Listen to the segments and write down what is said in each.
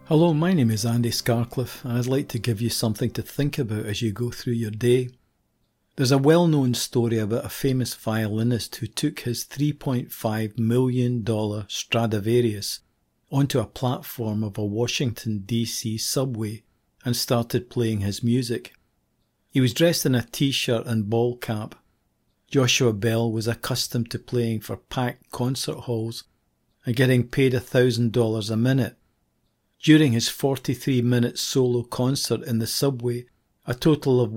Hello, my name is Andy Scarcliffe, and I'd like to give you something to think about as you go through your day. There's a well-known story about a famous violinist who took his $3.5 million Stradivarius onto a platform of a Washington, D.C. subway and started playing his music. He was dressed in a t-shirt and ball cap. Joshua Bell was accustomed to playing for packed concert halls and getting paid $1,000 a minute. During his 43-minute solo concert in the subway, a total of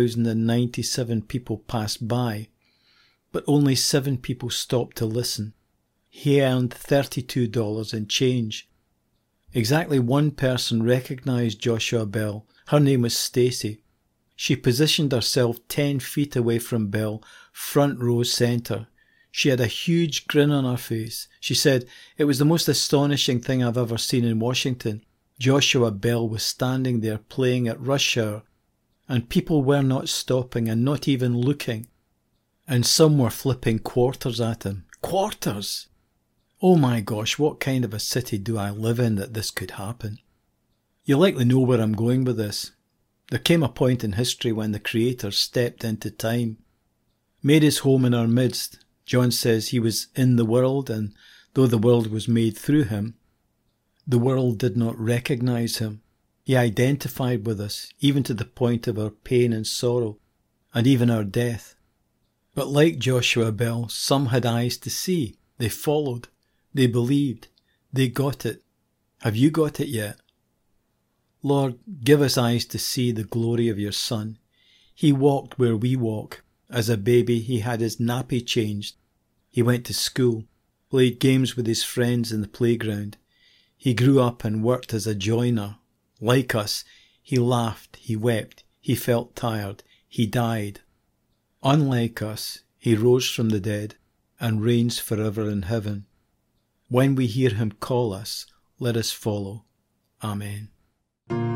1,097 people passed by, but only 7 people stopped to listen. He earned $32 in change. Exactly one person recognised Joshua Bell. Her name was Stacy. She positioned herself 10 feet away from Bell, front row centre. She had a huge grin on her face. She said, "It was the most astonishing thing I've ever seen in Washington. Joshua Bell was standing there playing at rush hour, and people were not stopping and not even looking. And some were flipping quarters at him." Quarters! Oh my gosh, what kind of a city do I live in that this could happen? You likely know where I'm going with this. There came a point in history when the Creator stepped into time, made his home in our midst. John says he was in the world, and though the world was made through him, the world did not recognise him. He identified with us, even to the point of our pain and sorrow, and even our death. But like Joshua Bell, some had eyes to see. They followed. They believed. They got it. Have you got it yet? Lord, give us eyes to see the glory of your Son. He walked where we walk. As a baby, he had his nappy changed. He went to school, played games with his friends in the playground. He grew up and worked as a joiner. Like us, he laughed, he wept, he felt tired, he died. Unlike us, he rose from the dead and reigns forever in heaven. When we hear him call us, let us follow. Amen.